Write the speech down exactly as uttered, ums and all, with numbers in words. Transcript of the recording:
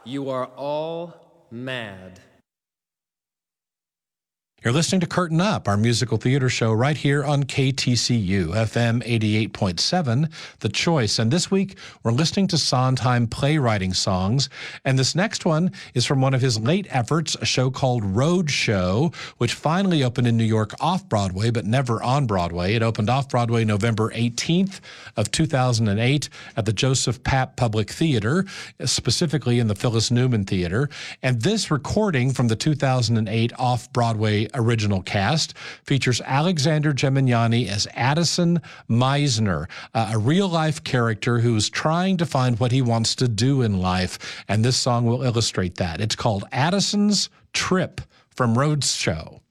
You are all mad. You're listening to Curtain Up, our musical theater show right here on K T C U, F M eighty-eight point seven, The Choice. And this week, we're listening to Sondheim playwriting songs. And this next one is from one of his late efforts, a show called Road Show, which finally opened in New York off-Broadway, but never on Broadway. It opened off-Broadway November eighteenth of two thousand eight at the Joseph Papp Public Theater, specifically in the Phyllis Newman Theater. And this recording from the two thousand eight off-Broadway original cast features Alexander Gemignani as Addison Meisner, uh, a real-life character who's trying to find what he wants to do in life, and this song will illustrate that. It's called Addison's Trip from Road Show.